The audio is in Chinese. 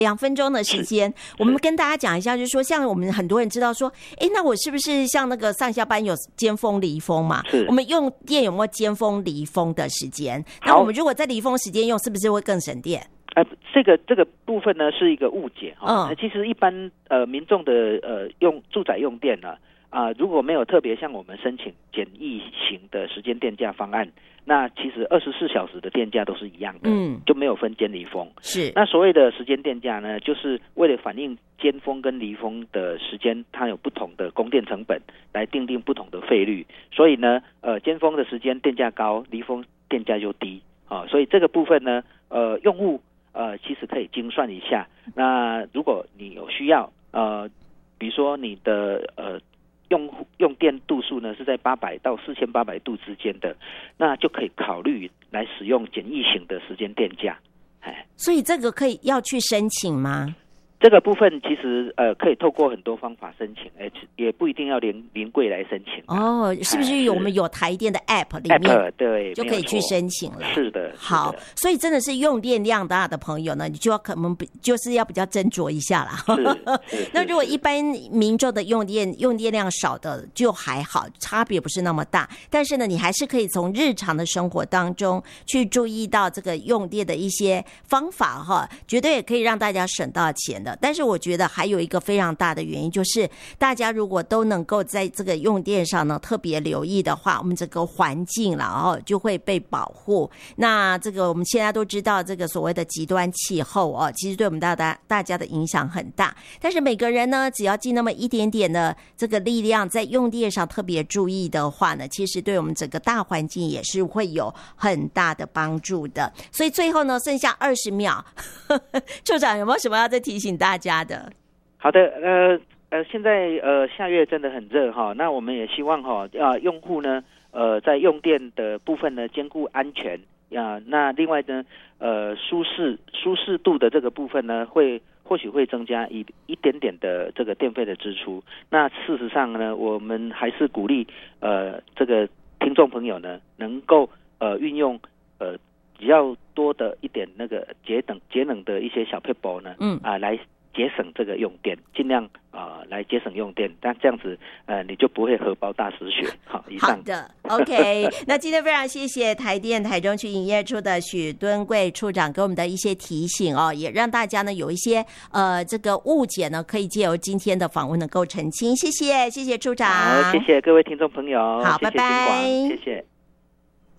2分钟的时间，我们跟大家讲一下，就是说，像我们很多人知道说，那我是不是像那个上下班有尖峰离峰嘛？我们用电有没有尖峰离峰的时间？那我们如果在离峰时间用，是不是会更省电？ 这个部分呢是一个误解其实一般民众的用住宅用电呢如果没有特别向我们申请简易型的时间电价方案，那其实24小时的电价都是一样的，就没有分尖离峰。 是， 那所谓的时间电价呢，就是为了反映尖峰跟离峰的时间，它有不同的供电成本，来订定不同的费率。所以呢，尖峰的时间电价高，离峰电价就低所以这个部分呢，用户其实可以精算一下。那如果你有需要，比如说你的用电度数呢是在800到4800度之间的，那就可以考虑来使用简易型的时间电价。 所以这个要去申请吗？ 这个部分其实可以透过很多方法申请，也不一定要临柜来申请。 是不是我们有台电的 App 里面对就可以去申请了？ 是的。 好，所以真的是用电量大的朋友呢，你就要可能就是要比较斟酌一下啦。那如果一般民众的用电量少的就还好，差别不是那么大，但是呢，你还是可以从日常的生活当中去注意到这个用电的一些方法绝对也可以让大家省到钱的。但是我觉得还有一个非常大的原因，就是大家如果都能够在这个用电上呢特别留意的话，我们整个环境就会被保护。那这个我们现在都知道，这个所谓的极端气候其实对我们大家的影响很大。但是每个人呢，只要尽那么一点点的这个力量，在用电上特别注意的话呢，其实对我们整个大环境也是会有很大的帮助的。所以最后呢，剩下20秒，处长有没有什么要再提醒大家的？ 好的，现在下月真的很热那我们也希望用户呢在用电的部分呢兼顾安全那另外呢舒适度的这个部分呢或许会增加一点点的这个电费的支出。那事实上呢，我们还是鼓励这个听众朋友呢能够运用比较多的一点那个节能的一些小撇步呢来节省这个用电，尽量来节省用电，那这样子你就不会荷包大失血。好，以上。 好的 ，OK 。那今天非常谢谢台电台中区营业处的许敦贵处长给我们的一些提醒也让大家呢有一些这个误解呢可以借由今天的访问能够澄清。谢谢处长。 好，谢谢各位听众朋友。 好，拜拜。 谢谢。